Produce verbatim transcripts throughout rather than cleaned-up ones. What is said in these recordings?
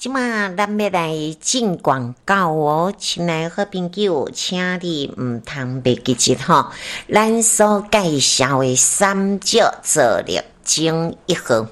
即马咱要来进广告哦，亲爱好朋友，请你唔通袂记住吼，咱所介绍的三角泽力精一盒，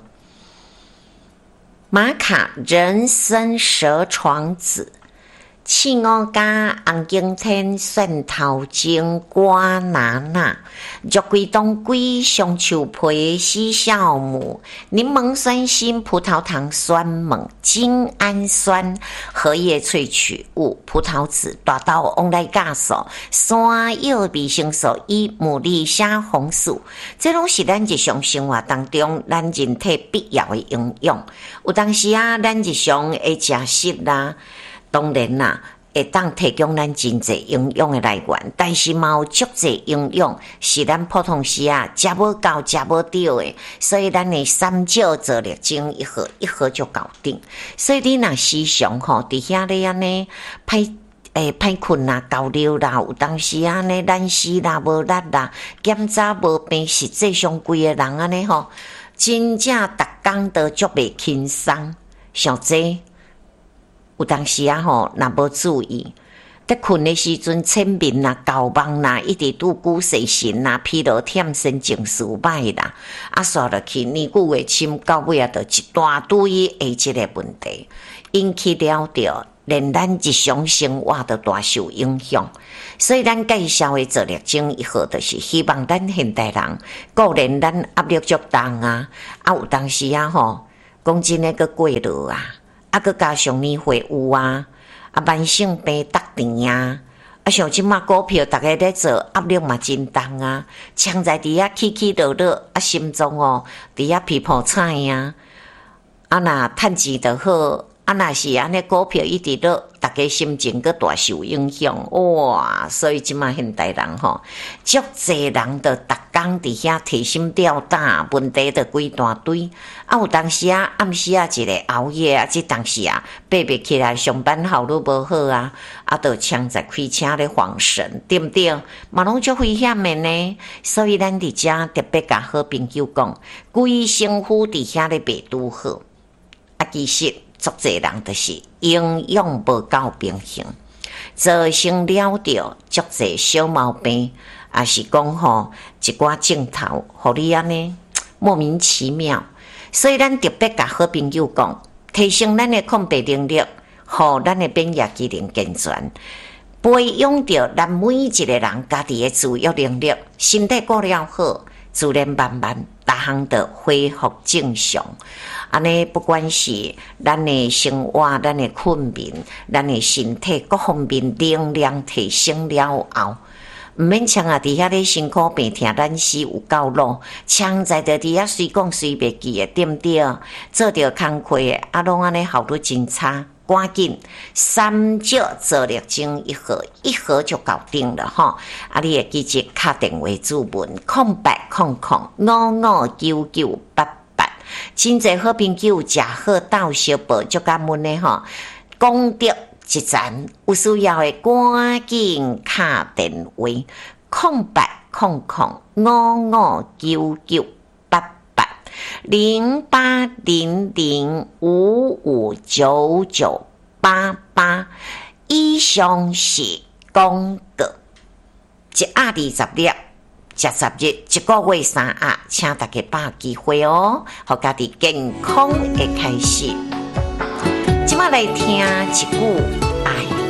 玛卡人参蛇床子。刺五加红景天蒜头精瓜拿拿肉桂冬桂香树皮西酵母柠檬酸锌葡萄糖酸锰精氨酸荷叶萃取物葡萄籽大豆翁来酵素山药维生素 E 牡蛎虾红素，这拢是咱日常生活当中咱人体必要的营养。有当时啊，咱日常会食食啦。当然啦，会当提供咱真侪营养的来源，但是嘛有足侪营养是咱普通时啊食无够、食无到的，所以咱的三角泽力精一盒一盒就搞定。所以你若时常吼伫遐咧安尼歹诶歹困啦、高尿啦，有当时安尼懒死啦、无力啦、检查无病，实际上规个人安尼吼，真正逐工都足袂轻松，上济。有当时啊吼，若无注意，在困的时阵，浅眠啦、搞梦啦，一直拄骨髓神啦、疲劳忝身、情绪歹啦，啊，刷落去年久月深，到尾啊，就一大堆的即个问题，引起了着连咱日常生活都大受影响。所以咱介绍的泽力精一盒，就是希望咱现代人，固然咱压力足重啊，啊，有当时啊吼，讲真诶个过劳啊。啊，佮加上年岁有啊，啊慢性病得病啊，啊像即马股票，逐个咧做，压力嘛真重啊，常在伫遐起起落落，啊心脏哦，伫遐皮破菜啊，啊若趁钱就好，啊若是安尼股票一直落，逐个心情佮大受影响，哇！所以即马现代人吼，足侪人就逐工伫遐提心吊胆，问题就规大堆。啊，有当时啊，暗时啊，一个熬夜啊，即当时啊，爬袂起来，上班效率无好啊，啊，就常在开车咧晃神，对不对？嘛拢足危险的呢。所以咱伫遮特别甲好朋友讲，规身躯伫遐咧袂拄好，啊，其实足侪人就是营养无够平衡，造成了着足侪小毛病，也是讲吼一寡镜头，互你安尼莫名其妙。所以咱特别甲好朋友讲，提升咱的抗病能力，互咱的免疫机能健全，培养着咱每一个人家己的自愈能力，身体顾了好，自然慢慢逐项就恢复正常。安尼不管是咱的生活、咱的困眠、咱的身体各方面能量提升了后，毋免像啊，伫遐咧辛苦病痛难死有够路，常在着伫遐随讲随袂记诶，对毋对？做着工课诶，啊，拢安尼效率真差，赶紧三角泽力精一盒，一盒就搞定了吼！啊，你会记住敲电话注文空八空空五五九九八八，真侪好朋友食好到小报，足感恩诶吼！讲着。一站有需要的赶紧敲电话，空八空空五五九九八八零八零零五五九九八八。以上是广告，一盒二十粒，食十日，一个月三盒，请大家把握机会哦，互家己健康的开始。今仔来听一句爱